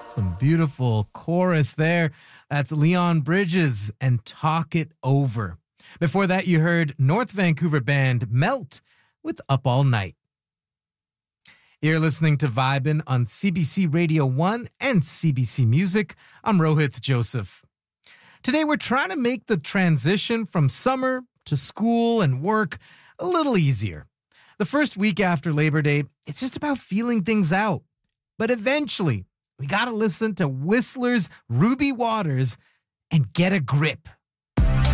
Some beautiful chorus there. That's Leon Bridges and Talk It Over. Before that, you heard North Vancouver band Melt with Up All Night. You're listening to Vibin' on CBC Radio 1 and CBC Music. I'm Rohit Joseph. Today, we're trying to make the transition from summer to school and work a little easier. The first week after Labor Day, it's just about feeling things out. But eventually, we got to listen to Whistler's Ruby Waters and get a grip.